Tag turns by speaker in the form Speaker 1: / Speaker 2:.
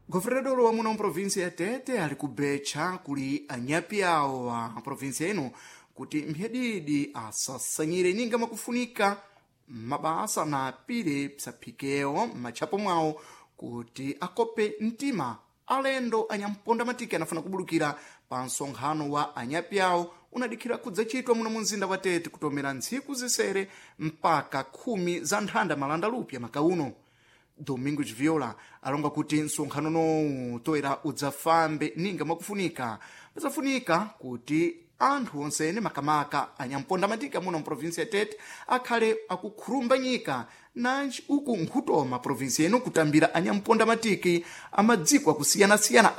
Speaker 1: Governador wa muno provinsia ya Tete ali kubecha kuli anyapi awo wa provinsia ino kuti mphedidi asasanyire ninga makufunika mabasa na pire psaphikewo machapo mwawo kuti akope mtima alendo anyamponda matiki anafuna kubulukira pa nsonkhano wa anyapi awo unadikhira kudzachitwa muno munzinda wa Tete kutomera ntsiku zisere mpaka 10 za nthanda malanda lupya makauno. Domingos Viola alonga kuti nsonkhano no toera udzafambe ninga makufunika pazafunika kuti anthu onsene makamaka anyamponda matika muno mprovinsia ya Tete akhale akukhurumba nyika nanji uku nkutoma provinsia ino kutambira anyamponda matiki amadziko akusiyana-siyana